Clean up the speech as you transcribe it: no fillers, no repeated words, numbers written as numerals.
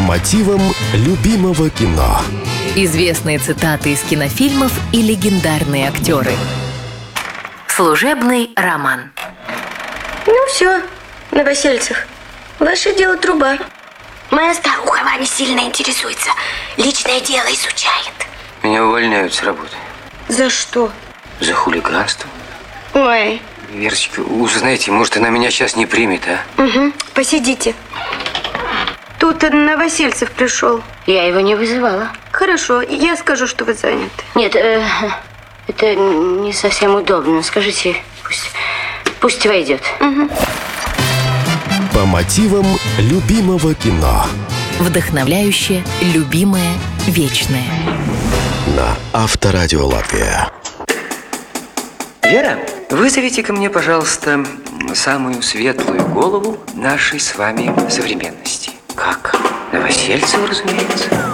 мотивам любимого кино. Известные цитаты из кинофильмов и легендарные актеры. Служебный роман. Ну все, новосельцев. Ваше дело труба. Моя старуха вами сильно интересуется. Личное дело изучает. Меня увольняют с работы. За что? За хулиганство. Ой. Верочка, узнаете, может, она меня сейчас не примет, а? Угу, посидите. Тут Новосельцев пришел. Я его не вызывала. Хорошо, я скажу, что вы заняты. Нет, это не совсем удобно. Скажите, пусть войдет. Угу. По мотивам любимого кино. Вдохновляющее, любимое, вечное. На Авторадио Латвия. Вера, вызовите ко мне, пожалуйста, самую светлую голову нашей с вами современности. Как? Новосельцева, разумеется.